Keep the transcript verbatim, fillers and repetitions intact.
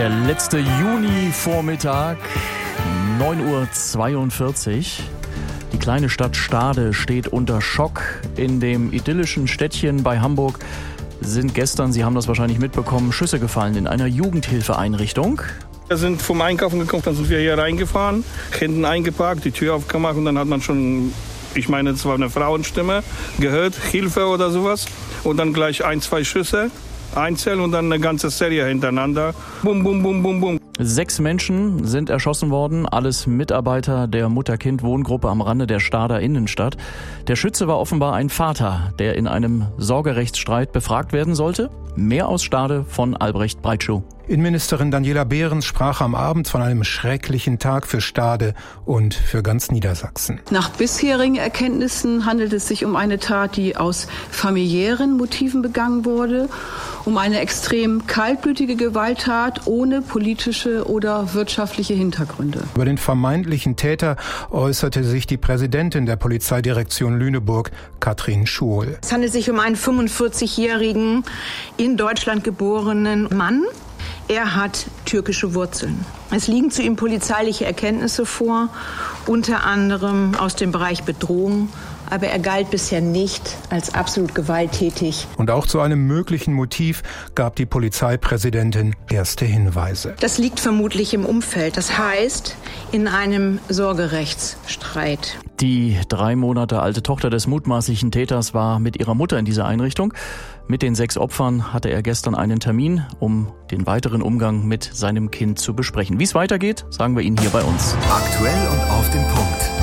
Der letzte Juni-Vormittag, neun Uhr zweiundvierzig. Die kleine Stadt Stade steht unter Schock. In dem idyllischen Städtchen bei Hamburg sind gestern, Sie haben das wahrscheinlich mitbekommen, Schüsse gefallen in einer Jugendhilfeeinrichtung. Wir sind vom Einkaufen gekommen, dann sind wir hier reingefahren, hinten eingeparkt, die Tür aufgemacht und dann hat man schon, ich meine, es war eine Frauenstimme, gehört, Hilfe oder sowas. Und dann gleich ein, zwei Schüsse, einzeln und dann eine ganze Serie hintereinander. Bum, bum, bum, bum, bum. Sechs Menschen sind erschossen worden, alles Mitarbeiter der Mutter-Kind-Wohngruppe am Rande der Stader Innenstadt. Der Schütze war offenbar ein Vater, der in einem Sorgerechtsstreit befragt werden sollte. Mehr aus Stade von Albrecht Breitschuh. Innenministerin Daniela Behrens sprach am Abend von einem schrecklichen Tag für Stade und für ganz Niedersachsen. Nach bisherigen Erkenntnissen handelt es sich um eine Tat, die aus familiären Motiven begangen wurde, um eine extrem kaltblütige Gewalttat ohne politische oder wirtschaftliche Hintergründe. Über den vermeintlichen Täter äußerte sich die Präsidentin der Polizeidirektion Lüneburg, Katrin Schuhl. Es handelt sich um einen fünfundvierzigjährigen, in Deutschland geborenen Mann. Er hat türkische Wurzeln. Es liegen zu ihm polizeiliche Erkenntnisse vor, unter anderem aus dem Bereich Bedrohung. Aber er galt bisher nicht als absolut gewalttätig. Und auch zu einem möglichen Motiv gab die Polizeipräsidentin erste Hinweise. Das liegt vermutlich im Umfeld, das heißt in einem Sorgerechtsstreit. Die drei Monate alte Tochter des mutmaßlichen Täters war mit ihrer Mutter in dieser Einrichtung. Mit den sechs Opfern hatte er gestern einen Termin, um den weiteren Umgang mit seinem Kind zu besprechen. Wie es weitergeht, sagen wir Ihnen hier bei uns. Aktuell und auf den Punkt.